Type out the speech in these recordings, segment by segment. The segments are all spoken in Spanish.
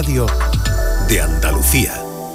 Radio de Andalucía.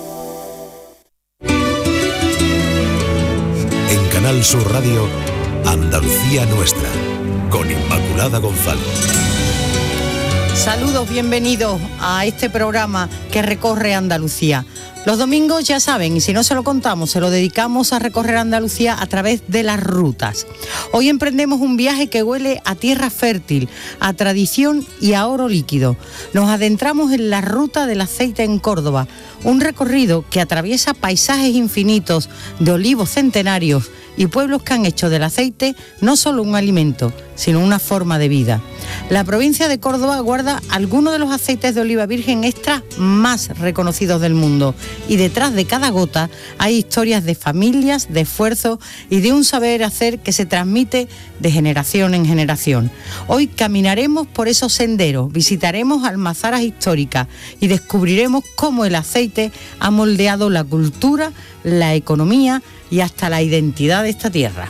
En Canal Sur Radio, Andalucía Nuestra, con Inmaculada González. Saludos, bienvenidos a este programa que recorre Andalucía. Los domingos, ya saben, y si no se lo contamos, se lo dedicamos a recorrer Andalucía a través de las rutas. Hoy emprendemos un viaje que huele a tierra fértil, a tradición y a oro líquido. Nos adentramos en la ruta del aceite en Córdoba, un recorrido que atraviesa paisajes infinitos de olivos centenarios y pueblos que han hecho del aceite no solo un alimento, sino una forma de vida. La provincia de Córdoba guarda algunos de los aceites de oliva virgen extra más reconocidos del mundo, y detrás de cada gota hay historias de familias, de esfuerzo y de un saber hacer que se transmite de generación en generación. Hoy caminaremos por esos senderos, visitaremos almazaras históricas y descubriremos cómo el aceite ha moldeado la cultura, la economía y hasta la identidad de esta tierra.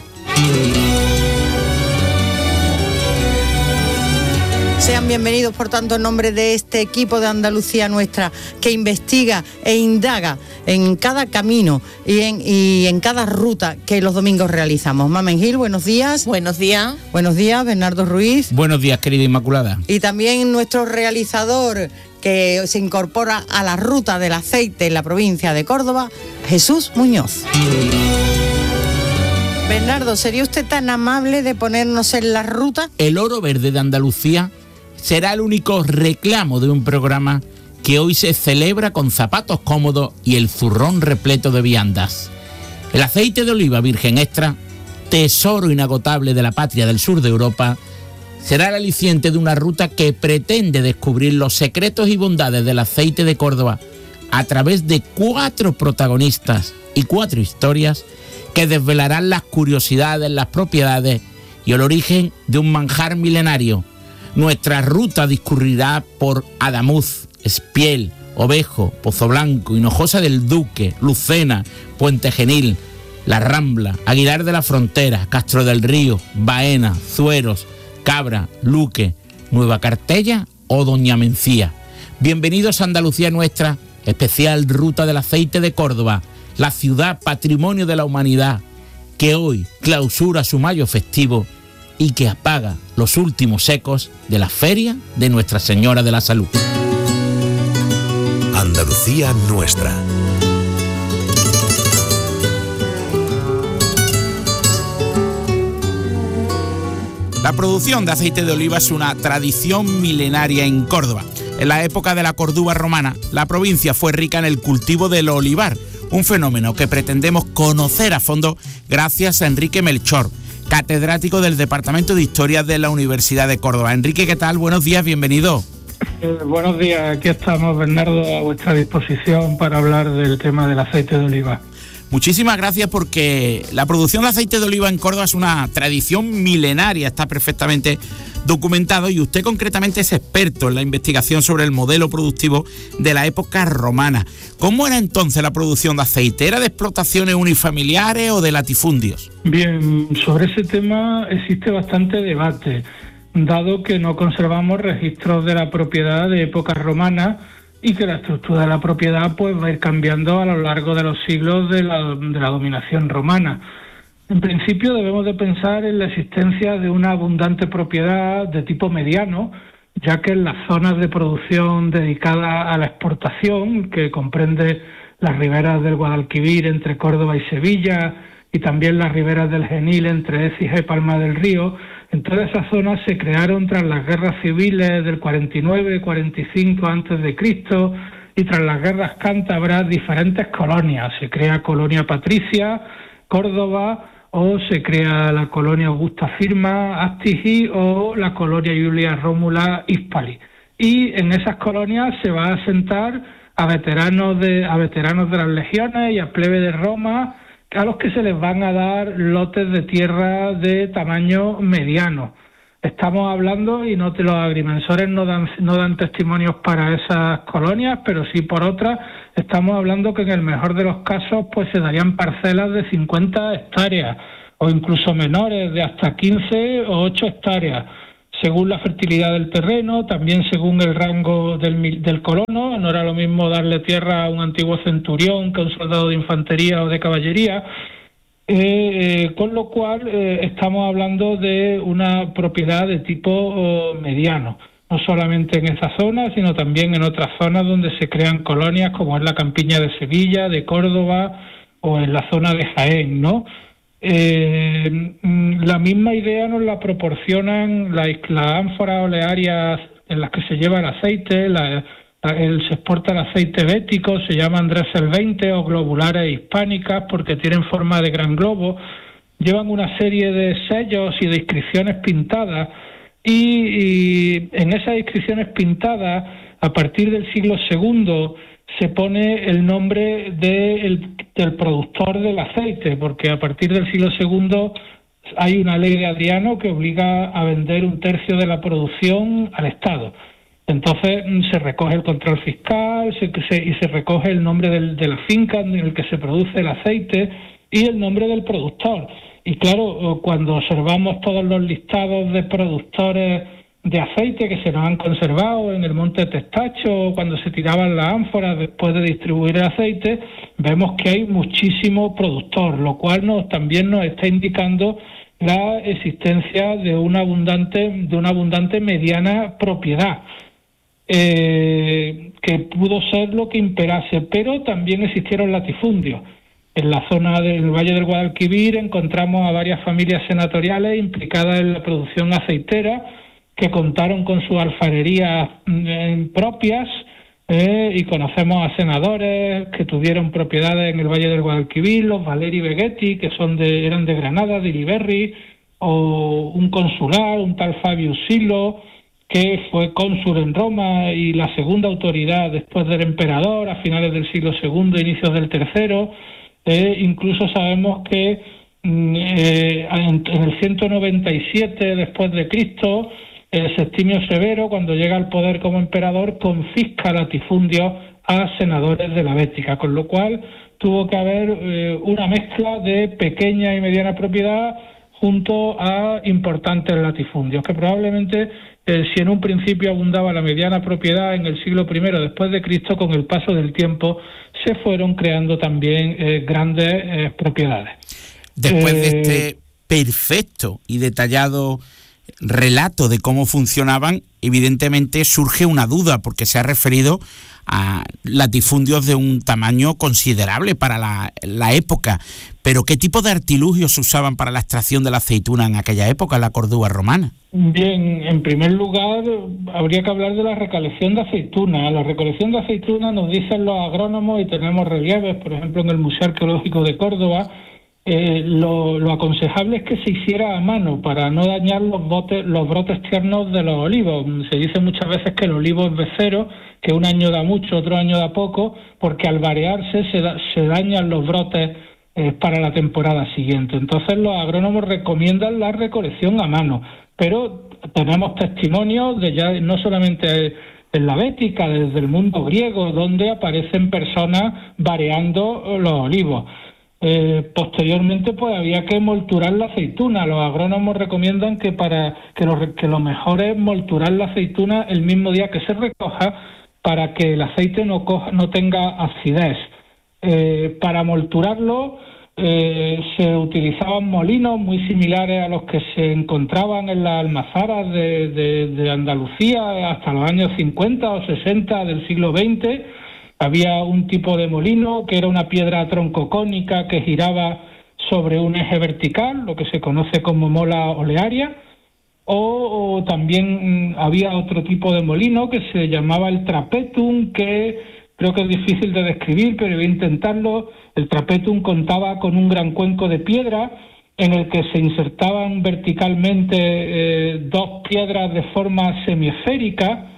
Sean bienvenidos, por tanto, en nombre de este equipo de Andalucía Nuestra, que investiga e indaga en cada camino y en cada ruta que los domingos realizamos. Mamen Gil, buenos días. Buenos días. Buenos días, Bernardo Ruiz. Buenos días, querida Inmaculada. Y también nuestro realizador, que se incorpora a la ruta del aceite en la provincia de Córdoba, Jesús Muñoz. Bernardo, ¿sería usted tan amable de ponernos en la ruta? El oro verde de Andalucía será el único reclamo de un programa que hoy se celebra con zapatos cómodos y el zurrón repleto de viandas. El aceite de oliva virgen extra, tesoro inagotable de la patria del sur de Europa, será el aliciente de una ruta que pretende descubrir los secretos y bondades del aceite de Córdoba a través de 4 protagonistas y 4 historias que desvelarán las curiosidades, las propiedades y el origen de un manjar milenario. Nuestra ruta discurrirá por Adamuz, Espiel, Ovejo, Pozo Blanco, Hinojosa del Duque, Lucena, Puente Genil, La Rambla, Aguilar de la Frontera, Castro del Río, Baena, Zueros, Cabra, Luque, Nueva Cartella o Doña Mencía. Bienvenidos a Andalucía Nuestra, especial Ruta del Aceite de Córdoba, la ciudad patrimonio de la humanidad, que hoy clausura su mayo festivo y que apaga los últimos ecos de la feria de Nuestra Señora de la Salud. Andalucía Nuestra. La producción de aceite de oliva es una tradición milenaria en Córdoba. En la época de la Córdoba romana, la provincia fue rica en el cultivo del olivar, un fenómeno que pretendemos conocer a fondo gracias a Enrique Melchor, catedrático del Departamento de Historia de la Universidad de Córdoba. Enrique, ¿qué tal? Buenos días, bienvenido. Buenos días, aquí estamos, Bernardo, a vuestra disposición para hablar del tema del aceite de oliva. Muchísimas gracias, porque la producción de aceite de oliva en Córdoba es una tradición milenaria, está perfectamente documentado, y usted concretamente es experto en la investigación sobre el modelo productivo de la época romana. ¿Cómo era entonces la producción de aceite? ¿Era de explotaciones unifamiliares o de latifundios? Bien, sobre ese tema existe bastante debate, dado que no conservamos registros de la propiedad de épocas romanas y que la estructura de la propiedad pues va a ir cambiando a lo largo de los siglos de la dominación romana. En principio debemos de pensar en la existencia de una abundante propiedad de tipo mediano, ya que en las zonas de producción dedicadas a la exportación, que comprende las riberas del Guadalquivir entre Córdoba y Sevilla, y también las riberas del Genil entre Écija y Palma del Río, en todas esas zonas se crearon tras las guerras civiles del 49-45 a.C. y tras las guerras cántabras diferentes colonias. Se crea Colonia Patricia, Córdoba, o se crea la colonia Augusta Firma, Astigi, o la colonia Julia Rómula, Hispali. Y en esas colonias se va a asentar a veteranos de las legiones y a plebe de Roma, a los que se les van a dar lotes de tierra de tamaño mediano. Estamos hablando, y los agrimensores no dan testimonios para esas colonias, pero sí por otras, estamos hablando que en el mejor de los casos pues se darían parcelas de 50 hectáreas, o incluso menores, de hasta 15 o 8 hectáreas. según la fertilidad del terreno, también según el rango del colono. No era lo mismo darle tierra a un antiguo centurión que a un soldado de infantería o de caballería. Con lo cual estamos hablando de una propiedad de tipo mediano, no solamente en esa zona, sino también en otras zonas donde se crean colonias, como es la campiña de Sevilla, de Córdoba o en la zona de Jaén, ¿no? La misma idea nos la proporcionan las ánforas olearias en las que se lleva el aceite. Se exporta el aceite bético, se llaman Dressel 20 o globulares hispánicas porque tienen forma de gran globo. Llevan una serie de sellos y de inscripciones pintadas, y en esas inscripciones pintadas, a partir del siglo II, se pone el nombre del productor del aceite, porque a partir del siglo II hay una ley de Adriano que obliga a vender 1/3 de la producción al Estado. Entonces se recoge el control fiscal y se recoge el nombre de la finca en el que se produce el aceite y el nombre del productor. Y claro, cuando observamos todos los listados de productores de aceite que se nos han conservado en el Monte Testacho, cuando se tiraban las ánforas después de distribuir el aceite, vemos que hay muchísimo productor, lo cual también nos está indicando la existencia de una abundante mediana propiedad, que pudo ser lo que imperase, pero también existieron latifundios. En la zona del Valle del Guadalquivir encontramos a varias familias senatoriales implicadas en la producción aceitera, que contaron con sus alfarerías propias, y conocemos a senadores que tuvieron propiedades en el Valle del Guadalquivir, los Valeri Beghetti, que eran de Granada, de Iliberri, o un consular, un tal Fabio Silo, que fue cónsul en Roma y la segunda autoridad después del emperador a finales del siglo II, inicios del III. Incluso sabemos que en el 197 después de Cristo, Septimio Severo, cuando llega al poder como emperador, confisca latifundios a senadores de la Bética, con lo cual tuvo que haber una mezcla de pequeña y mediana propiedad junto a importantes latifundios, que probablemente, si en un principio abundaba la mediana propiedad en el siglo I después de Cristo, con el paso del tiempo se fueron creando también grandes propiedades. Después de este perfecto y detallado relato de cómo funcionaban, evidentemente surge una duda, porque se ha referido a latifundios de un tamaño considerable para la época. Pero ¿qué tipo de artilugios se usaban para la extracción de la aceituna en aquella época, en la Córdoba romana? Bien, en primer lugar habría que hablar de la recolección de aceituna. La recolección de aceituna nos dicen los agrónomos, y tenemos relieves, por ejemplo en el Museo Arqueológico de Córdoba. Lo aconsejable es que se hiciera a mano para no dañar los brotes tiernos de los olivos. Se dice muchas veces que el olivo es becero, que un año da mucho, otro año da poco, porque al variarse se dañan los brotes para la temporada siguiente. Entonces los agrónomos recomiendan la recolección a mano, pero tenemos testimonios de ya no solamente en la Bética, desde el mundo griego, donde aparecen personas variando los olivos. Posteriormente pues había que molturar la aceituna. Los agrónomos recomiendan que lo mejor es molturar la aceituna el mismo día que se recoja, para que el aceite no tenga acidez. Para molturarlo se utilizaban molinos muy similares a los que se encontraban en las almazaras de Andalucía hasta los años 50 o 60 del siglo XX. Había un tipo de molino que era una piedra troncocónica que giraba sobre un eje vertical, lo que se conoce como mola olearia, o también había otro tipo de molino que se llamaba el trapetum, que creo que es difícil de describir, pero voy a intentarlo. El trapetum contaba con un gran cuenco de piedra en el que se insertaban verticalmente dos piedras de forma semiesférica,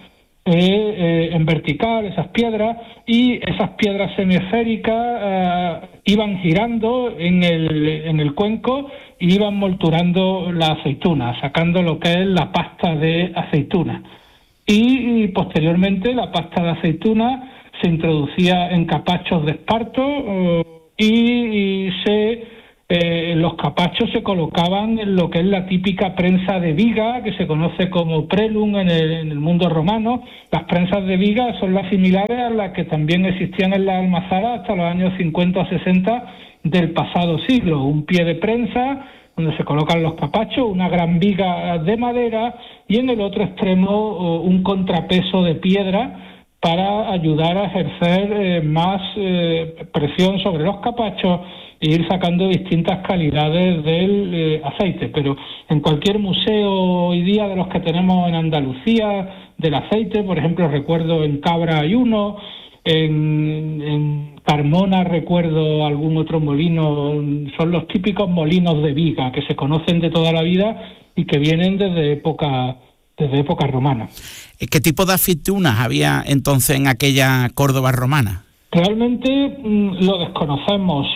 en vertical, esas piedras, y esas piedras semiesféricas iban girando en el cuenco y iban molturando la aceituna, sacando lo que es la pasta de aceituna. Y posteriormente la pasta de aceituna se introducía en capachos de esparto y se los capachos se colocaban en lo que es la típica prensa de viga, que se conoce como prelum en el mundo romano. Las prensas de viga son las similares a las que también existían en las almazaras hasta los años 50 o 60 del pasado siglo. Un pie de prensa donde se colocan los capachos, una gran viga de madera y en el otro extremo un contrapeso de piedra para ayudar a ejercer más presión sobre los capachos e ir sacando distintas calidades del aceite. Pero en cualquier museo hoy día de los que tenemos en Andalucía del aceite, por ejemplo, recuerdo en Cabra hay uno, en Carmona recuerdo algún otro molino, son los típicos molinos de viga que se conocen de toda la vida y que vienen desde época romana. ¿Qué tipo de aceitunas había entonces en aquella Córdoba romana? Realmente lo desconocemos,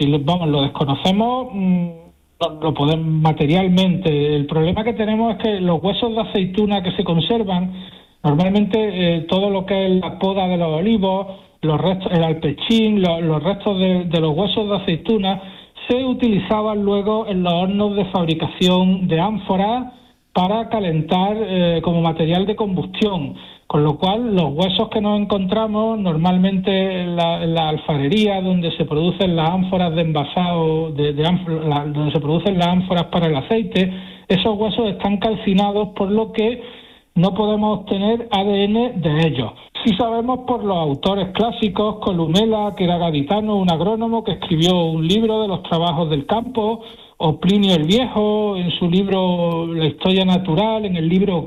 lo podemos materialmente. El problema que tenemos es que los huesos de aceituna que se conservan, normalmente todo lo que es la poda de los olivos, los restos, el alpechín, los restos de los huesos de aceituna, se utilizaban luego en los hornos de fabricación de ánforas para calentar como material de combustión. Con lo cual, los huesos que nos encontramos normalmente en la alfarería, donde se producen las ánforas de envasado, donde se producen las ánforas para el aceite, esos huesos están calcinados, por lo que no podemos obtener ADN de ellos. Sí sabemos por los autores clásicos, Columela, que era gaditano, un agrónomo que escribió un libro de los trabajos del campo, o Plinio el Viejo en su libro La Historia Natural, en el libro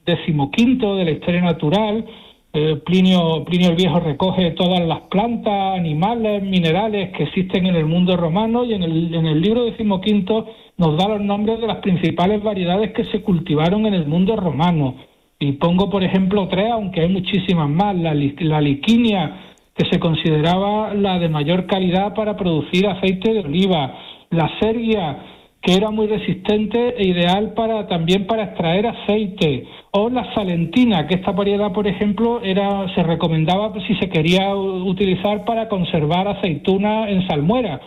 15 de la Historia Natural. Plinio el Viejo recoge todas las plantas, animales, minerales que existen en el mundo romano, y en el libro 15 nos da los nombres de las principales variedades que se cultivaron en el mundo romano. Y pongo, por ejemplo, 3, aunque hay muchísimas más. La liquinia, que se consideraba la de mayor calidad para producir aceite de oliva. La sergia, que era muy resistente e ideal también para extraer aceite. O la salentina, que esta variedad, por ejemplo, se recomendaba si se quería utilizar para conservar aceituna en salmuera.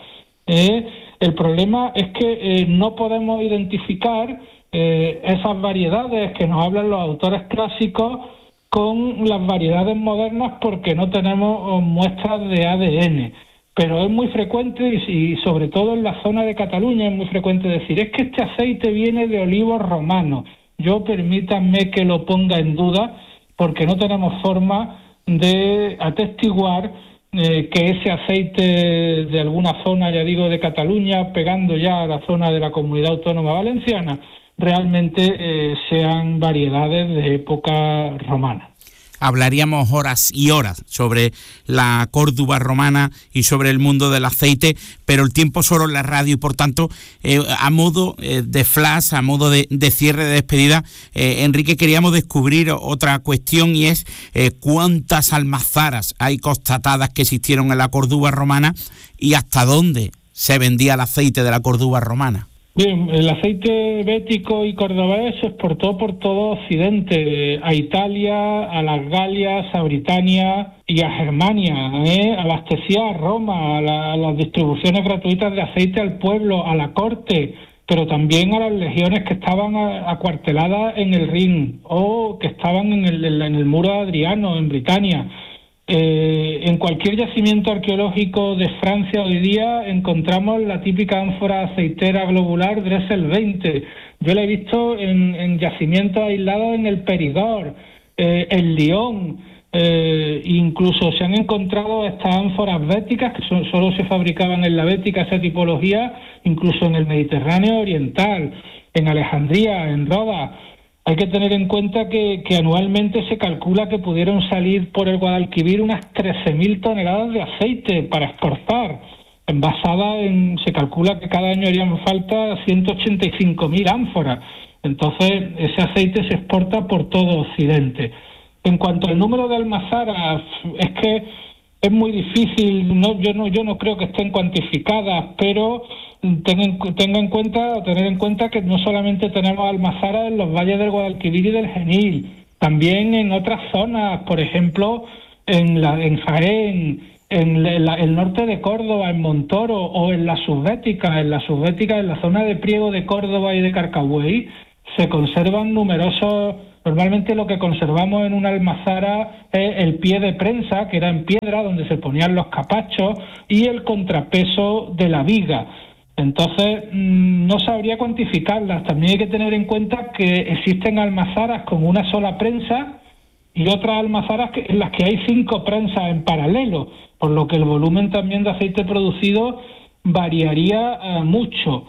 El problema es que no podemos identificar esas variedades que nos hablan los autores clásicos con las variedades modernas porque no tenemos muestras de ADN. Pero es muy frecuente, y sobre todo en la zona de Cataluña es muy frecuente decir, es que este aceite viene de olivos romanos. Yo permítanme que lo ponga en duda, porque no tenemos forma de atestiguar que ese aceite de alguna zona, ya digo, de Cataluña, pegando ya a la zona de la Comunidad Autónoma Valenciana, realmente sean variedades de época romana. Hablaríamos horas y horas sobre la Córdoba romana y sobre el mundo del aceite, pero el tiempo solo en la radio y por tanto, a modo de flash, a modo de cierre, de despedida, Enrique, queríamos descubrir otra cuestión y es cuántas almazaras hay constatadas que existieron en la Córdoba romana y hasta dónde se vendía el aceite de la Córdoba romana. Bien, el aceite bético y cordobés se exportó por todo Occidente, a Italia, a las Galias, a Britania y a Germania. Abastecía a Roma, a las distribuciones gratuitas de aceite al pueblo, a la corte, pero también a las legiones que estaban acuarteladas en el Rin o que estaban en el muro de Adriano, en Britania. En cualquier yacimiento arqueológico de Francia hoy día encontramos la típica ánfora aceitera globular Dressel 20. Yo la he visto en yacimientos aislados en el Perigord, en Lyon. Incluso se han encontrado estas ánforas béticas que solo se fabricaban en la Bética, esa tipología, incluso en el Mediterráneo oriental, en Alejandría, en Rodas. Hay que tener en cuenta que anualmente se calcula que pudieron salir por el Guadalquivir unas 13.000 toneladas de aceite para exportar. Se calcula que cada año harían falta 185.000 ánforas. Entonces, ese aceite se exporta por todo Occidente. En cuanto al número de almazaras, es que es muy difícil, yo no creo que estén cuantificadas, pero tener en cuenta que no solamente tenemos almazaras en los valles del Guadalquivir y del Genil, también en otras zonas, por ejemplo, en Jaén, en el norte de Córdoba, en Montoro, o en la subbética, en la zona de Priego de Córdoba y de Carcahuey, se conservan numerosos. Normalmente lo que conservamos en una almazara es el pie de prensa, que era en piedra, donde se ponían los capachos, y el contrapeso de la viga. Entonces, no sabría cuantificarlas. También hay que tener en cuenta que existen almazaras con una sola prensa y otras almazaras en las que hay 5 prensas en paralelo, por lo que el volumen también de aceite producido variaría mucho.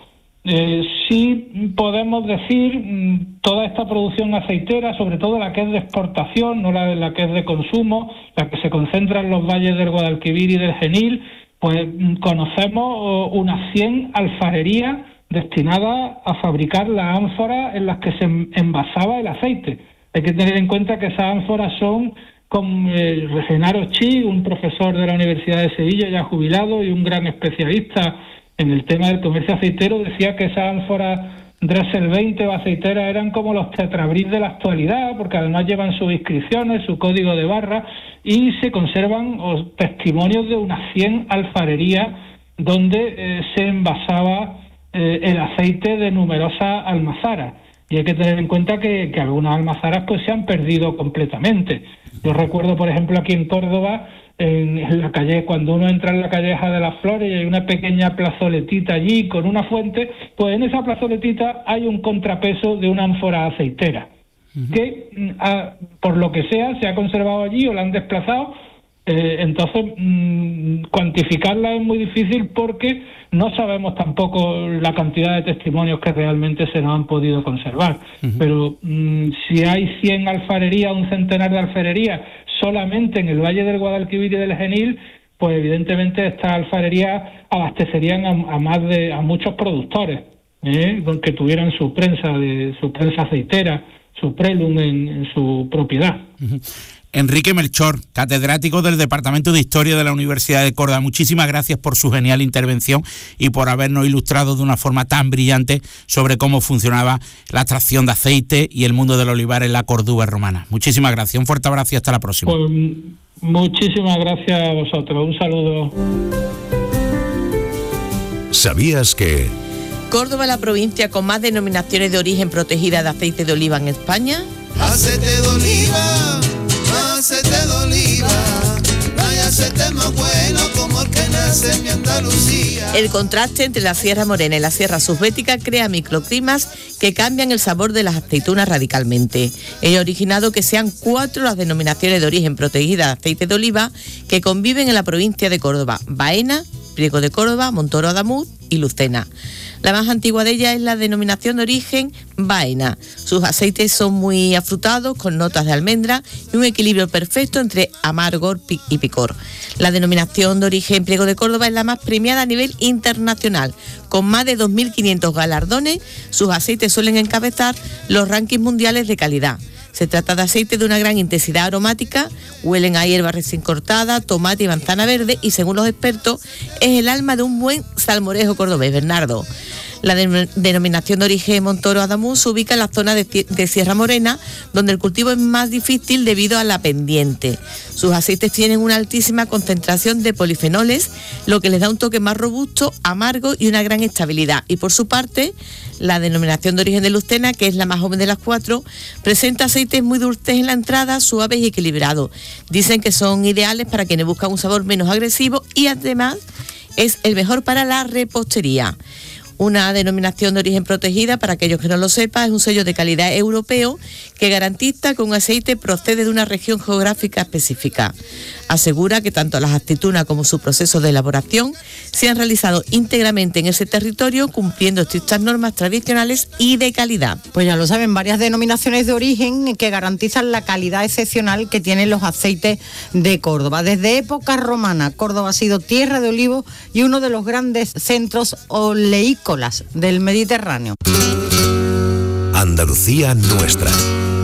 Sí podemos decir, toda esta producción aceitera, sobre todo la que es de exportación, no la que es de consumo, la que se concentra en los valles del Guadalquivir y del Genil, pues conocemos unas 100 alfarerías destinadas a fabricar las ánforas en las que se envasaba el aceite. Hay que tener en cuenta que esas ánforas son con Genaro Chi, un profesor de la Universidad de Sevilla ya jubilado y un gran especialista en el tema del comercio aceitero, decía que esas ánforas Dressel 20 o aceiteras eran como los tetrabric de la actualidad, porque además llevan sus inscripciones, su código de barra, y se conservan testimonios de unas 100 alfarerías donde se envasaba el aceite de numerosas almazaras. Y hay que tener en cuenta que algunas almazaras pues se han perdido completamente. Yo recuerdo, por ejemplo, aquí en Córdoba, en la calle, cuando uno entra en la calleja de las Flores y hay una pequeña plazoletita allí con una fuente, pues en esa plazoletita hay un contrapeso de una ánfora aceitera, que por lo que sea se ha conservado allí o la han desplazado. Entonces, cuantificarla es muy difícil porque no sabemos tampoco la cantidad de testimonios que realmente se nos han podido conservar. Pero si hay 100 alfarerías, un centenar de alfarerías solamente en el Valle del Guadalquivir y del Genil, pues evidentemente estas alfarerías abastecerían a muchos productores, que tuvieran su prensa aceitera, su prelum en su propiedad. Enrique Melchor, catedrático del Departamento de Historia de la Universidad de Córdoba, muchísimas gracias por su genial intervención y por habernos ilustrado de una forma tan brillante sobre cómo funcionaba la extracción de aceite y el mundo del olivar en la Córdoba romana. Muchísimas gracias, un fuerte abrazo y hasta la próxima. Pues, muchísimas gracias a vosotros, un saludo. ¿Sabías que Córdoba es la provincia con más denominaciones de origen protegida de aceite de oliva en España? Aceite de oliva, aceite de oliva, no hay aceite más bueno como el que nace en mi Andalucía. El contraste entre la Sierra Morena y la Sierra Subbética crea microclimas que cambian el sabor de las aceitunas radicalmente. Ello ha originado que sean 4 las denominaciones de origen protegida de aceite de oliva que conviven en la provincia de Córdoba: Baena, Priego de Córdoba, Montoro Adamuz y Lucena. La más antigua de ellas es la denominación de origen Baena. Sus aceites son muy afrutados, con notas de almendra y un equilibrio perfecto entre amargor y picor. La denominación de origen Priego de Córdoba es la más premiada a nivel internacional. Con más de 2.500 galardones, sus aceites suelen encabezar los rankings mundiales de calidad. Se trata de aceite de una gran intensidad aromática, huelen a hierba recién cortada, tomate y manzana verde, y según los expertos es el alma de un buen salmorejo cordobés. Bernardo. La denominación de origen Montoro Adamuz se ubica en la zona de Sierra Morena, donde el cultivo es más difícil debido a la pendiente. Sus aceites tienen una altísima concentración de polifenoles, lo que les da un toque más robusto, amargo y una gran estabilidad. Y por su parte, la denominación de origen de Lucena, que es la más joven de las 4, presenta aceites muy dulces en la entrada, suaves y equilibrados. Dicen que son ideales para quienes buscan un sabor menos agresivo y además es el mejor para la repostería. Una denominación de origen protegida, para aquellos que no lo sepan, es un sello de calidad europeo que garantiza que un aceite procede de una región geográfica específica. Asegura que tanto las aceitunas como su proceso de elaboración se han realizado íntegramente en ese territorio, cumpliendo estrictas normas tradicionales y de calidad. Pues ya lo saben, varias denominaciones de origen que garantizan la calidad excepcional que tienen los aceites de Córdoba. Desde época romana, Córdoba ha sido tierra de olivo y uno de los grandes centros oleícolas del Mediterráneo. Andalucía nuestra?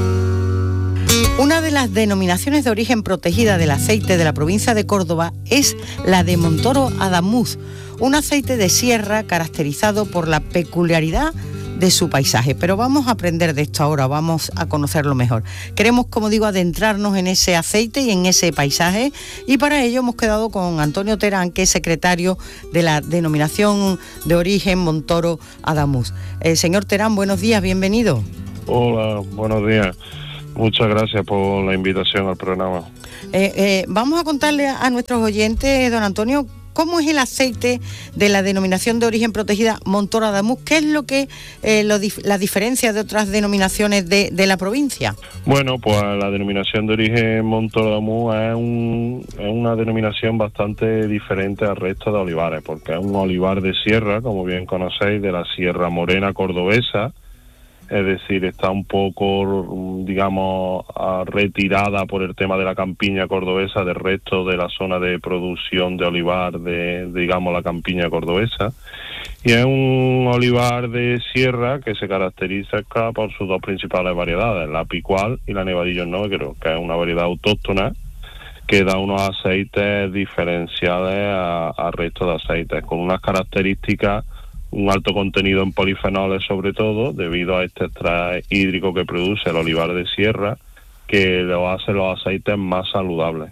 Una de las denominaciones de origen protegida del aceite de la provincia de Córdoba es la de Montoro Adamuz, un aceite de sierra caracterizado por la peculiaridad de su paisaje. Pero vamos a aprender de esto ahora, vamos a conocerlo mejor. Queremos, como digo, adentrarnos en ese aceite y en ese paisaje, y para ello hemos quedado con Antonio Terán, que es secretario de la Denominación de Origen Montoro Adamuz. Señor Terán, buenos días, bienvenido. Hola, buenos días. Muchas gracias por la invitación al programa. Vamos a contarle a nuestros oyentes, don Antonio, cómo es el aceite de la Denominación de Origen Protegida Montoro Adamuz. ¿Qué es lo que la diferencia de otras denominaciones de la provincia? Bueno, pues la Denominación de Origen Montoro Adamuz es una denominación bastante diferente al resto de olivares, porque es un olivar de sierra, como bien conocéis, de la Sierra Morena cordobesa. Es decir, está un poco, digamos, retirada por el tema de la campiña cordobesa del resto de la zona de producción de olivar de digamos, la campiña cordobesa. Y es un olivar de sierra que se caracteriza por sus dos principales variedades, la picual y la nevadillo negro, que es una variedad autóctona que da unos aceites diferenciales al resto de aceites, con unas características, un alto contenido en polifenoles sobre todo, debido a este extracto hídrico que produce el olivar de sierra, que lo hace los aceites más saludables.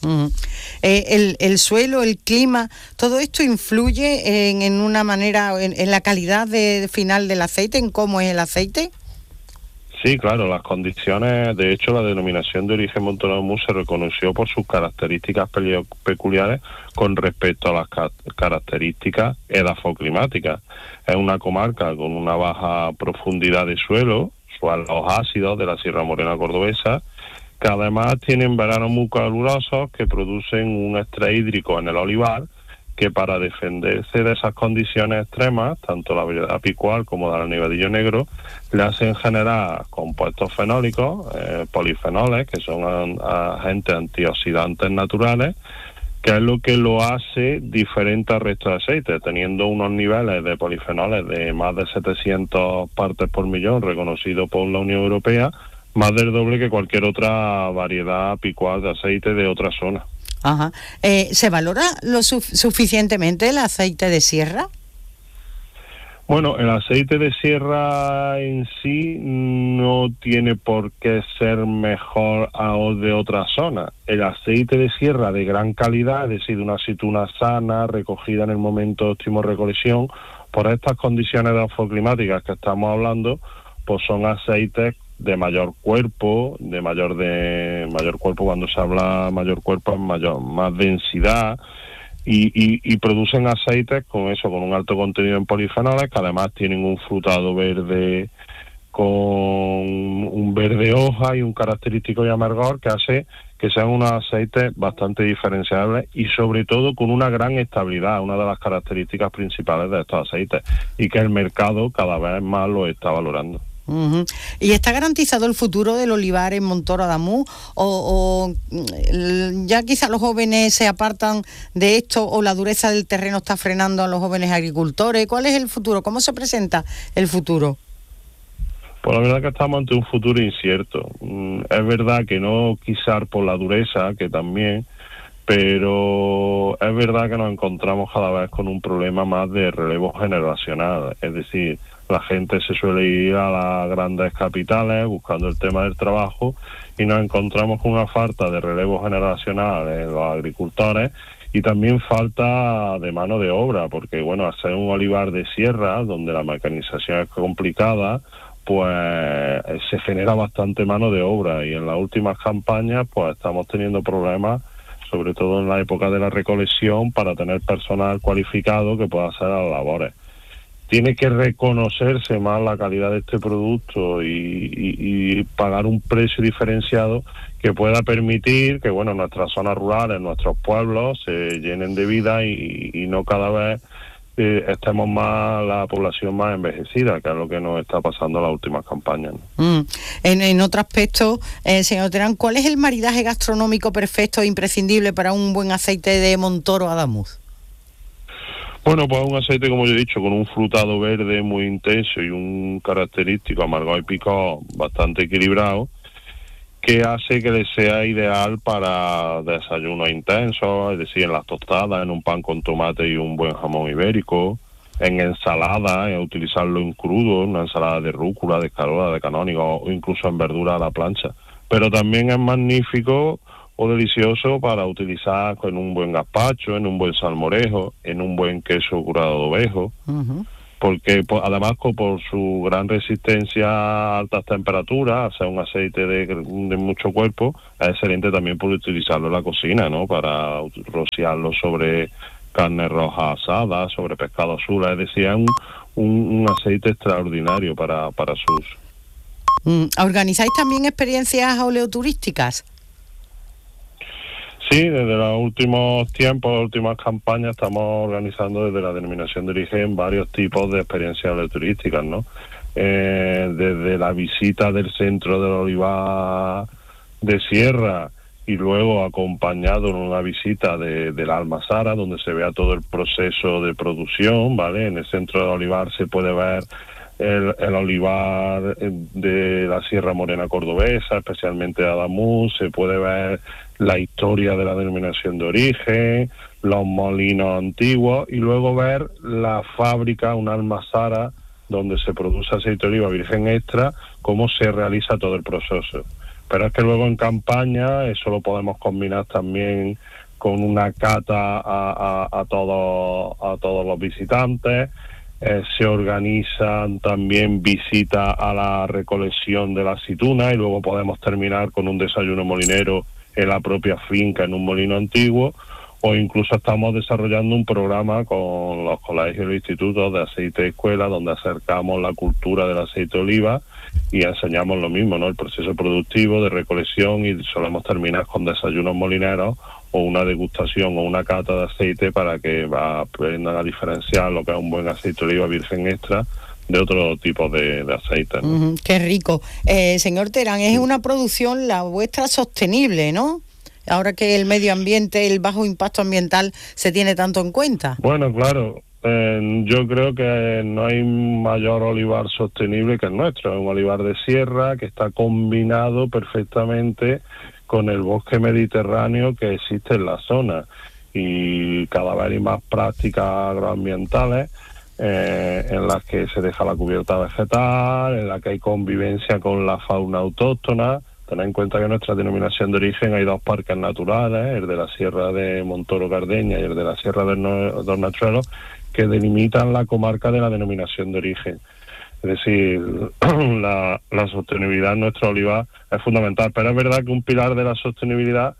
El suelo, el clima, todo esto influye en una manera, en la calidad final del aceite, en cómo es el aceite. Sí, claro, las condiciones, de hecho la Denominación de Origen Montoro Adamuz se reconoció por sus características peculiares con respecto a las características edafoclimáticas. Es una comarca con una baja profundidad de suelos ácidos de la Sierra Morena cordobesa, que además tienen veranos muy calurosos que producen un estrés hídrico en el olivar, que para defenderse de esas condiciones extremas, tanto la variedad picual como la nevadillo negro, le hacen generar compuestos fenólicos, polifenoles, que son agentes antioxidantes naturales, que es lo que lo hace diferente al resto de aceites, teniendo unos niveles de polifenoles de más de 700 partes por millón, reconocido por la Unión Europea, más del doble que cualquier otra variedad picual de aceite de otra zona. Ajá. ¿Se valora suficientemente el aceite de sierra? Bueno, el aceite de sierra en sí no tiene por qué ser mejor a de otra zona. El aceite de sierra de gran calidad, es decir, de una aceituna sana, recogida en el momento óptimo de recolección, por estas condiciones edafoclimáticas que estamos hablando, pues son aceites de mayor cuerpo, mayor cuerpo, cuando se habla mayor cuerpo es más densidad, y producen aceites con un alto contenido en polifenoles, que además tienen un frutado verde con un verde hoja y un característico y amargor que hace que sean unos aceites bastante diferenciables y sobre todo con una gran estabilidad, una de las características principales de estos aceites, y que el mercado cada vez más lo está valorando. Uh-huh. ¿Y está garantizado el futuro del olivar en Montoro Adamuz? ¿O ya quizá los jóvenes se apartan de esto, o la dureza del terreno está frenando a los jóvenes agricultores? ¿Cuál es el futuro? ¿Cómo se presenta el futuro? Pues la verdad que estamos ante un futuro incierto. Es verdad que no quizás por la dureza, que también, pero es verdad que nos encontramos cada vez con un problema más de relevo generacional. Es decir, la gente se suele ir a las grandes capitales buscando el tema del trabajo y nos encontramos con una falta de relevo generacional en los agricultores y también falta de mano de obra, porque bueno, hacer un olivar de sierra donde la mecanización es complicada, pues se genera bastante mano de obra, y en las últimas campañas pues estamos teniendo problemas, sobre todo en la época de la recolección, para tener personal cualificado que pueda hacer las labores. Tiene que reconocerse más la calidad de este producto y pagar un precio diferenciado que pueda permitir que bueno, nuestras zonas rurales, nuestros pueblos se llenen de vida y no cada vez estemos más, la población más envejecida, que es lo que nos está pasando en las últimas campañas, ¿no? En otro aspecto, señor Terán, ¿cuál es el maridaje gastronómico perfecto e imprescindible para un buen aceite de Montoro Adamuz? Bueno, pues un aceite, como yo he dicho, con un frutado verde muy intenso y un característico amargor y picor bastante equilibrado, que hace que le sea ideal para desayunos intensos, es decir, en las tostadas, en un pan con tomate y un buen jamón ibérico, en ensalada, en utilizarlo en crudo, en una ensalada de rúcula, de escarola, de canónigo, o incluso en verdura a la plancha. Pero también es magnífico o delicioso para utilizar en un buen gazpacho, en un buen salmorejo, en un buen queso curado de ovejo. Porque además por su gran resistencia a altas temperaturas, hacer un aceite de mucho cuerpo, es excelente también por utilizarlo en la cocina, ¿no? Para rociarlo sobre carne roja asada, sobre pescado azul, es decir, es un aceite extraordinario para su uso. ¿Organizáis también experiencias oleoturísticas? Sí, desde los últimos tiempos, últimas campañas, estamos organizando desde la denominación de origen varios tipos de experiencias oleoturísticas, ¿no? Desde la visita del centro del olivar de Sierra y luego acompañado en una visita de la Almazara, donde se vea todo el proceso de producción, ¿vale? En el centro del olivar se puede ver el olivar de la Sierra Morena cordobesa, especialmente de Adamuz, se puede ver la historia de la denominación de origen, los molinos antiguos y luego ver la fábrica, una almazara donde se produce aceite de oliva virgen extra, cómo se realiza todo el proceso. Pero es que luego en campaña eso lo podemos combinar también con una cata a todos los visitantes. Se organizan también visitas a la recolección de la aceituna y luego podemos terminar con un desayuno molinero en la propia finca, en un molino antiguo, o incluso estamos desarrollando un programa con los colegios y los institutos de aceite de escuela, donde acercamos la cultura del aceite de oliva y enseñamos lo mismo, ¿no? El proceso productivo de recolección, y solemos terminar con desayunos molineros o una degustación o una cata de aceite para que aprendan a diferenciar lo que es un buen aceite de oliva virgen extra de otro tipo de aceite, ¿no? Qué rico. Señor Terán, es una producción la vuestra sostenible, ¿no? Ahora que el medio ambiente, el bajo impacto ambiental se tiene tanto en cuenta. Bueno, claro. Yo creo que no hay mayor olivar sostenible que el nuestro. Es un olivar de sierra que está combinado perfectamente con el bosque mediterráneo que existe en la zona, y cada vez hay más prácticas agroambientales en las que se deja la cubierta vegetal, en la que hay convivencia con la fauna autóctona. Tened en cuenta que en nuestra denominación de origen hay dos parques naturales, el de la Sierra de Montoro Cardeña y el de la Sierra de Hornachuelos, que delimitan la comarca de la denominación de origen. Es decir, la sostenibilidad en nuestro olivar es fundamental, pero es verdad que un pilar de la sostenibilidad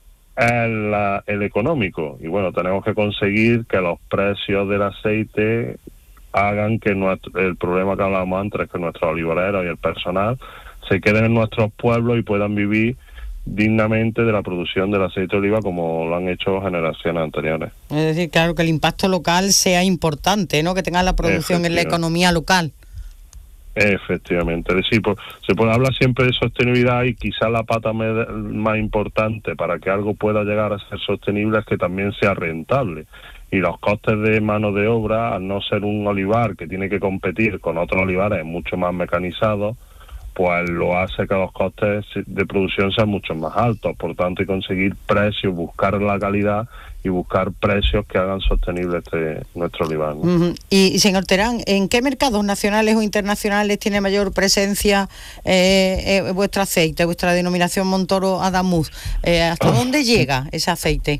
es el económico, y bueno, tenemos que conseguir que los precios del aceite hagan que el problema que hablábamos antes, es que nuestros olivareros y el personal se queden en nuestros pueblos y puedan vivir dignamente de la producción del aceite de oliva como lo han hecho generaciones anteriores. Es decir, claro, que el impacto local sea importante, ¿no? Que tenga la producción en la economía local. Efectivamente, es decir, se puede hablar siempre de sostenibilidad, y quizá la pata más importante para que algo pueda llegar a ser sostenible es que también sea rentable. Y los costes de mano de obra, al no ser un olivar que tiene que competir con otros olivares mucho más mecanizados, pues lo hace que los costes de producción sean mucho más altos. Por tanto, hay que conseguir precios, buscar la calidad y buscar precios que hagan sostenible nuestro olivar, ¿no? Y señor Terán, ¿en qué mercados nacionales o internacionales tiene mayor presencia vuestro aceite, vuestra denominación Montoro Adamuz? ¿Hasta dónde llega ese aceite?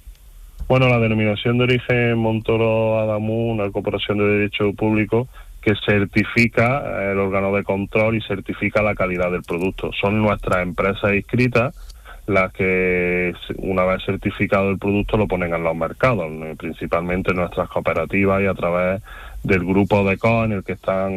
Bueno, la denominación de origen Montoro Adamuz, una corporación de derecho público que certifica, el órgano de control, y certifica la calidad del producto. Son nuestras empresas inscritas las que, una vez certificado el producto, lo ponen en los mercados, principalmente nuestras cooperativas y a través del grupo de CO, en el que están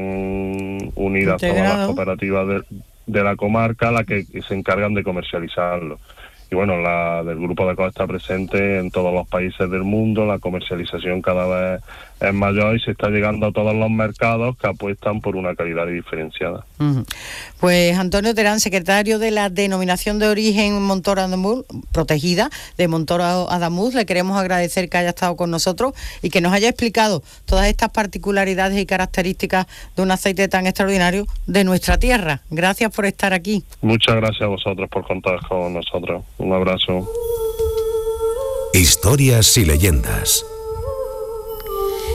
unidas todas las cooperativas de la comarca, las que se encargan de comercializarlo. Y bueno, la del grupo de CO está presente en todos los países del mundo, la comercialización cada vez es mayor y se está llegando a todos los mercados que apuestan por una calidad diferenciada. Pues Antonio Terán, secretario de la denominación de origen Montoro Adamuz, protegida de Montoro Adamuz, le queremos agradecer que haya estado con nosotros y que nos haya explicado todas estas particularidades y características de un aceite tan extraordinario de nuestra tierra. Gracias por estar aquí. Muchas gracias a vosotros por contar con nosotros. Un abrazo. Historias y leyendas.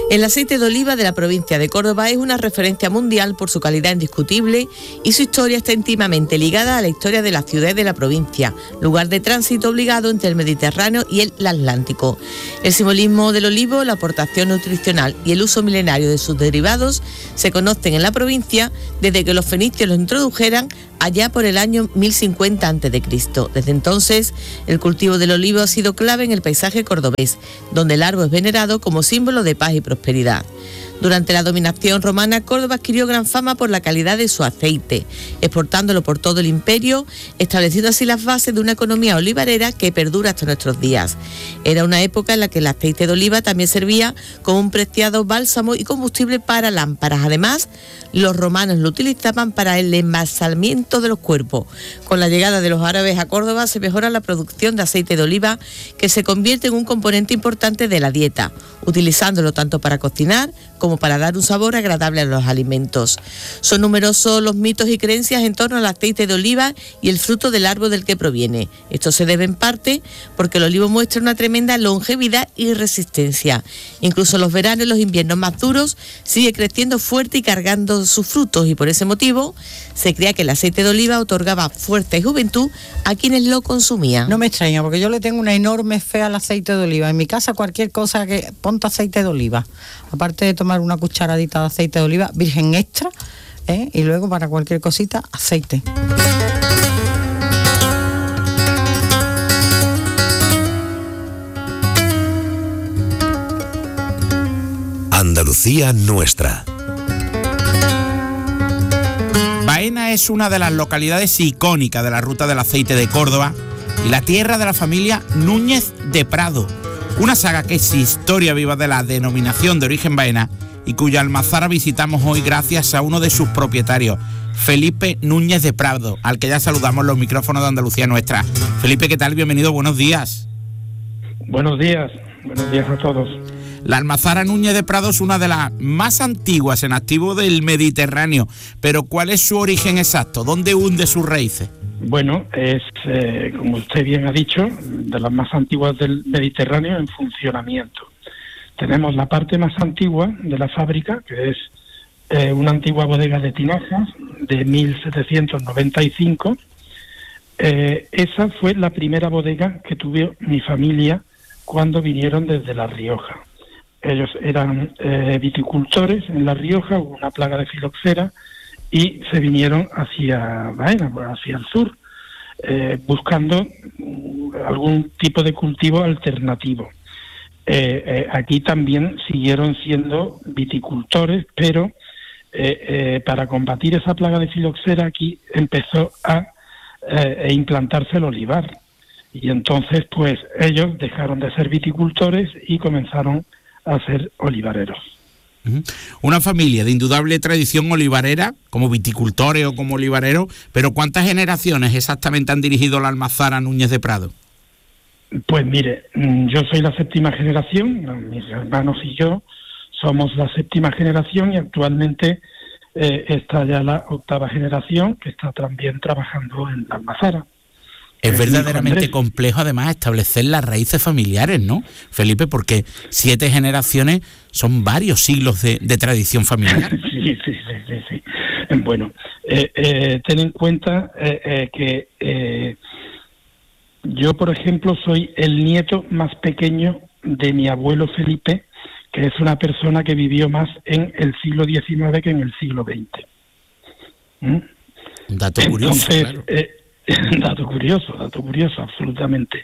El aceite de oliva de la provincia de Córdoba es una referencia mundial por su calidad indiscutible y su historia está íntimamente ligada a la historia de la ciudad y de la provincia, lugar de tránsito obligado entre el Mediterráneo y el Atlántico. El simbolismo del olivo, la aportación nutricional y el uso milenario de sus derivados se conocen en la provincia desde que los fenicios los introdujeran allá por el año 1050 a.C. Desde entonces, el cultivo del olivo ha sido clave en el paisaje cordobés, donde el árbol es venerado como símbolo de paz y prosperidad. Durante la dominación romana, Córdoba adquirió gran fama por la calidad de su aceite, exportándolo por todo el imperio, estableciendo así las bases de una economía olivarera que perdura hasta nuestros días. Era una época en la que el aceite de oliva también servía como un preciado bálsamo y combustible para lámparas. Además, los romanos lo utilizaban para el embalsamamiento de los cuerpos. Con la llegada de los árabes a Córdoba se mejora la producción de aceite de oliva, que se convierte en un componente importante de la dieta, utilizándolo tanto para cocinar como para dar un sabor agradable a los alimentos. Son numerosos los mitos y creencias en torno al aceite de oliva y el fruto del árbol del que proviene. Esto se debe en parte porque el olivo muestra una tremenda longevidad y resistencia. Incluso en los veranos y los inviernos más duros sigue creciendo fuerte y cargando sus frutos, y por ese motivo se creía que el aceite de oliva otorgaba fuerza y juventud a quienes lo consumían. No me extraña, porque yo le tengo una enorme fe al aceite de oliva. En mi casa cualquier cosa que ponte aceite de oliva, aparte de tomar una cucharadita de aceite de oliva virgen extra, y luego para cualquier cosita aceite. Andalucía nuestra. Baena es una de las localidades icónicas de la ruta del aceite de Córdoba y la tierra de la familia Núñez de Prado, una saga que es historia viva de la denominación de origen Baena y cuya almazara visitamos hoy gracias a uno de sus propietarios, Felipe Núñez de Prado, al que ya saludamos los micrófonos de Andalucía Nuestra. Felipe, ¿qué tal? Bienvenido, buenos días. Buenos días a todos. La almazara Núñez de Prado es una de las más antiguas en activo del Mediterráneo, pero ¿cuál es su origen exacto? ¿Dónde hunde sus raíces? Bueno, es, como usted bien ha dicho, de las más antiguas del Mediterráneo en funcionamiento. Tenemos la parte más antigua de la fábrica, que es una antigua bodega de tinajas de 1795. Esa fue la primera bodega que tuvo mi familia cuando vinieron desde La Rioja. Ellos eran viticultores en La Rioja, hubo una plaga de filoxera y se vinieron hacia Baena, hacia el sur, buscando algún tipo de cultivo alternativo. Aquí también siguieron siendo viticultores, pero para combatir esa plaga de filoxera aquí empezó a implantarse el olivar. Y entonces, pues, ellos dejaron de ser viticultores y comenzaron a ser olivareros. Una familia de indudable tradición olivarera, como viticultores o como olivareros, pero ¿cuántas generaciones exactamente han dirigido la almazara Núñez de Prado? Pues mire, yo soy la séptima generación, mis hermanos y yo somos la séptima generación y actualmente está ya la octava generación que está también trabajando en la almazara. Es verdaderamente complejo, además, establecer las raíces familiares, ¿no, Felipe? Porque 7 generaciones son varios siglos de tradición familiar. Sí. Bueno, ten en cuenta que yo, por ejemplo, soy el nieto más pequeño de mi abuelo Felipe, que es una persona que vivió más en el siglo XIX que en el siglo XX. Un dato curioso, entonces, claro. Dato curioso, absolutamente.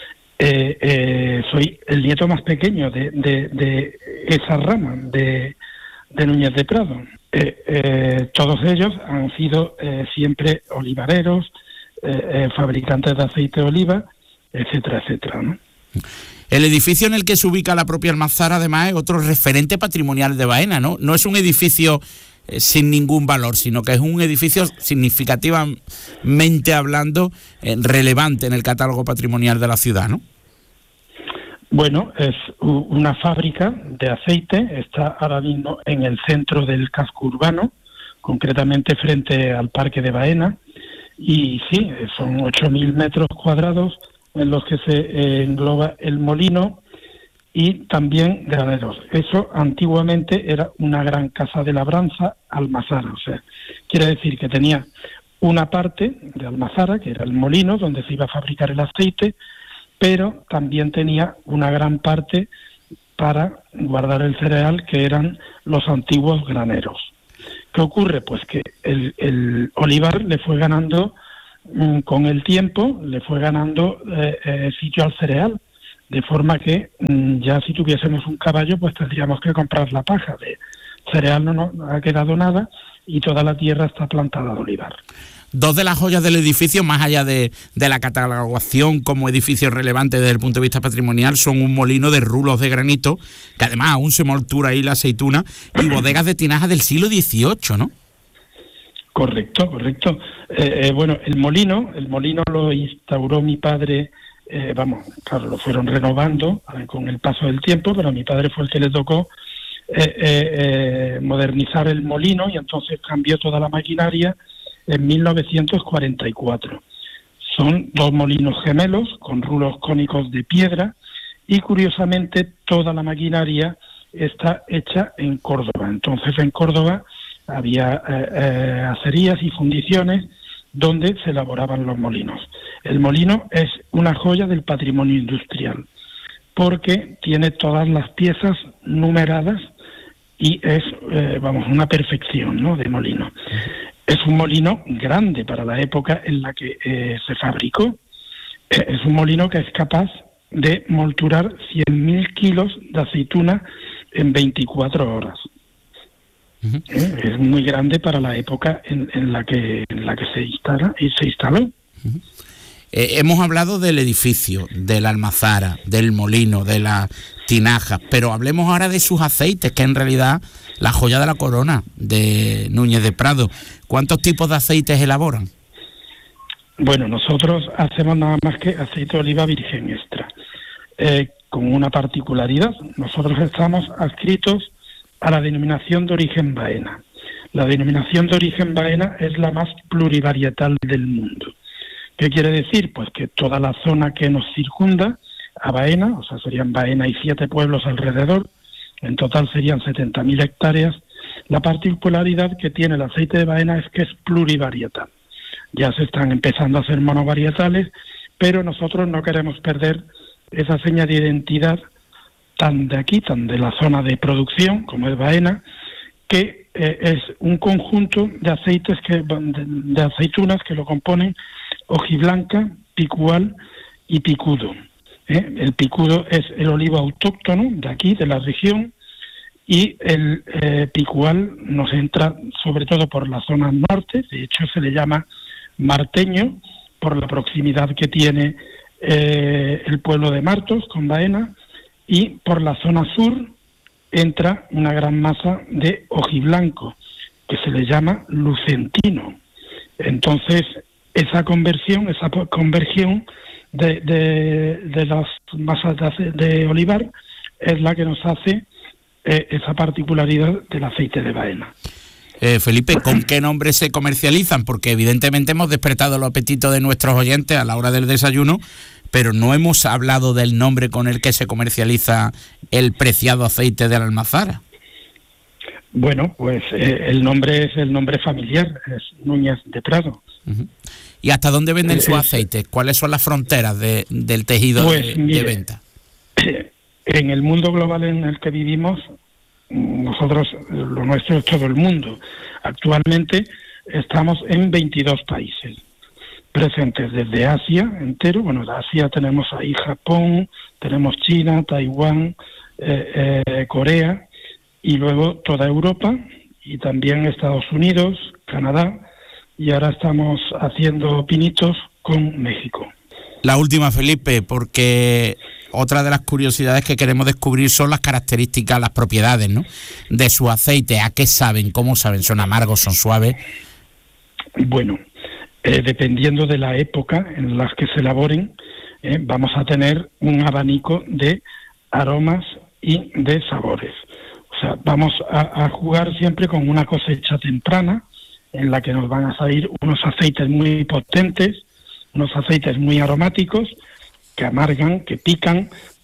Soy el nieto más pequeño de esa rama de Núñez de Prado. Todos ellos han sido siempre olivareros, fabricantes de aceite de oliva, etcétera, etcétera, ¿no? El edificio en el que se ubica la propia almazara, además, es otro referente patrimonial de Baena, ¿no? No es un edificio sin ningún valor, sino que es un edificio significativamente hablando relevante en el catálogo patrimonial de la ciudad, ¿no? Bueno, es una fábrica de aceite, está ahora mismo en el centro del casco urbano, concretamente frente al Parque de Baena, y sí, son 8.000 metros cuadrados en los que se engloba el molino y también graneros. Eso antiguamente era una gran casa de labranza almazara, o sea, quiere decir que tenía una parte de almazara, que era el molino donde se iba a fabricar el aceite, pero también tenía una gran parte para guardar el cereal, que eran los antiguos graneros. ¿Qué ocurre? Pues que el olivar le fue ganando, con el tiempo, le fue ganando sitio al cereal, de forma que ya si tuviésemos un caballo, pues tendríamos que comprar la paja. De cereal no nos ha quedado nada y toda la tierra está plantada de olivar. Dos de las joyas del edificio, más allá de la catalogación como edificio relevante desde el punto de vista patrimonial, son un molino de rulos de granito, que además aún se moltura ahí la aceituna, y bodegas de tinaja del siglo XVIII, ¿no? Correcto. Bueno, el molino lo instauró mi padre, claro, lo fueron renovando con el paso del tiempo, pero a mi padre fue el que le tocó modernizar el molino, y entonces cambió toda la maquinaria en 1944. Son dos molinos gemelos con rulos cónicos de piedra, y curiosamente toda la maquinaria está hecha en Córdoba. Entonces en Córdoba había acerías y fundiciones donde se elaboraban los molinos. El molino es una joya del patrimonio industrial porque tiene todas las piezas numeradas y es una perfección, ¿no?, de molino. Es un molino grande para la época en la que se fabricó. Es un molino que es capaz de molturar 100.000 kilos de aceituna en 24 horas. Uh-huh. Es muy grande para la época en la que se instaló. Uh-huh. Hemos hablado del edificio, de la almazara, del molino, de las tinajas, pero hablemos ahora de sus aceites, que en realidad la joya de la corona de Núñez de Prado. ¿Cuántos tipos de aceites elaboran? Bueno, nosotros hacemos nada más que aceite de oliva virgen extra, con una particularidad. Nosotros estamos adscritos a la denominación de origen Baena. La denominación de origen Baena es la más plurivarietal del mundo. ¿Qué quiere decir? Pues que toda la zona que nos circunda a Baena, o sea, serían Baena y 7 pueblos alrededor, en total serían 70.000 hectáreas. La particularidad que tiene el aceite de Baena es que es plurivarietal. Ya se están empezando a hacer monovarietales, pero nosotros no queremos perder esa seña de identidad tan de aquí, tan de la zona de producción, como es Baena, que es un conjunto de aceites de aceitunas que lo componen hojiblanca, picual y picudo. El picudo es el olivo autóctono de aquí, de la región, y el picual nos entra sobre todo por la zona norte. De hecho se le llama marteño por la proximidad que tiene el pueblo de Martos con Baena, y por la zona sur entra una gran masa de hojiblanco que se le llama lucentino. Entonces esa conversión de las masas de olivar es la que nos hace esa particularidad del aceite de Baena. Felipe, ¿con qué nombre se comercializan? Porque evidentemente hemos despertado el apetito de nuestros oyentes a la hora del desayuno, pero no hemos hablado del nombre con el que se comercializa el preciado aceite de la almazara. Bueno, pues el nombre es el nombre familiar, es Núñez de Prado. Uh-huh. ¿Y hasta dónde venden sus aceites? ¿Cuáles son las fronteras del tejido pues, de venta? En el mundo global en el que vivimos, nosotros, lo nuestro es todo el mundo. Actualmente estamos en 22 países presentes, desde Asia entero. Bueno, de Asia tenemos ahí Japón, tenemos China, Taiwán, Corea, y luego toda Europa, y también Estados Unidos, Canadá, y ahora estamos haciendo pinitos con México. La última, Felipe, porque otra de las curiosidades que queremos descubrir son las características, las propiedades, ¿no?, de su aceite. ¿A qué saben? ¿Cómo saben? ¿Son amargos? ¿Son suaves? Bueno, dependiendo de la época en la que se elaboren, vamos a tener un abanico de aromas y de sabores. O sea, vamos a jugar siempre con una cosecha temprana, en la que nos van a salir unos aceites muy potentes, unos aceites muy aromáticos, que amargan, que pican,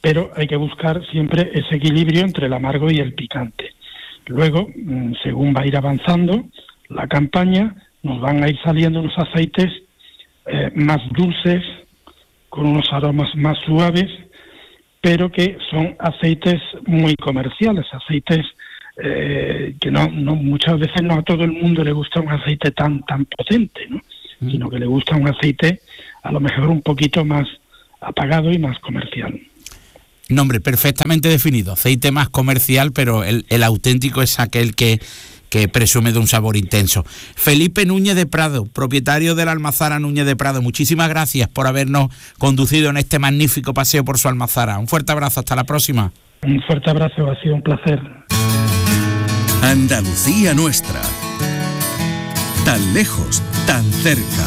pero hay que buscar siempre ese equilibrio entre el amargo y el picante. Luego, según va a ir avanzando la campaña, nos van a ir saliendo unos aceites más dulces, con unos aromas más suaves, pero que son aceites muy comerciales, aceites que no muchas veces no a todo el mundo le gusta un aceite tan potente, ¿no? Sino que le gusta un aceite a lo mejor un poquito más apagado y más comercial. Nombre perfectamente definido, aceite más comercial, pero el auténtico es aquel que presume de un sabor intenso. Felipe Núñez de Prado, propietario de la almazara Núñez de Prado, muchísimas gracias por habernos conducido en este magnífico paseo por su almazara. Un fuerte abrazo, hasta la próxima. Un fuerte abrazo, ha sido un placer. Andalucía nuestra. Tan lejos, tan cerca.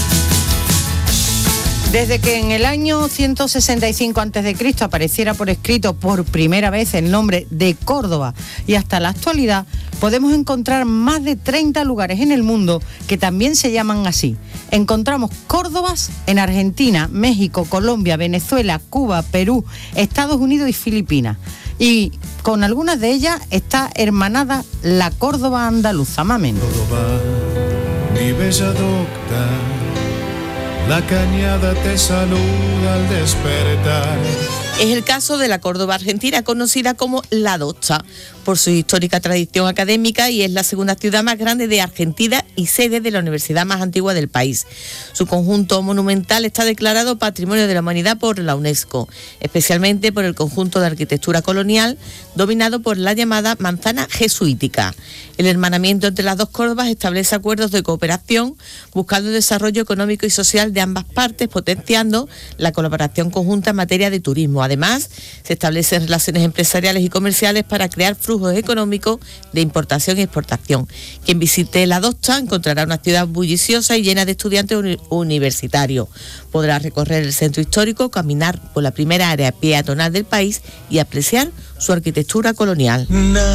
Desde que en el año 165 a.C. apareciera por escrito por primera vez el nombre de Córdoba y hasta la actualidad, podemos encontrar más de 30 lugares en el mundo que también se llaman así. Encontramos Córdobas en Argentina, México, Colombia, Venezuela, Cuba, Perú, Estados Unidos y Filipinas. Y con algunas de ellas está hermanada la Córdoba andaluza. Mamen. Córdoba, mi bella docta, la cañada te saluda al despertar. Es el caso de la Córdoba argentina, conocida como La Docha, por su histórica tradición académica, y es la segunda ciudad más grande de Argentina y sede de la universidad más antigua del país. Su conjunto monumental está declarado Patrimonio de la Humanidad por la UNESCO, especialmente por el conjunto de arquitectura colonial dominado por la llamada manzana jesuítica. El hermanamiento entre las dos Córdobas establece acuerdos de cooperación buscando el desarrollo económico y social de ambas partes, potenciando la colaboración conjunta en materia de turismo. Además, se establecen relaciones empresariales y comerciales para crear flujos económicos de importación y exportación. Quien visite La Docha encontrará una ciudad bulliciosa y llena de estudiantes universitarios. Podrá recorrer el centro histórico, caminar por la primera área peatonal del país y apreciar su arquitectura colonial.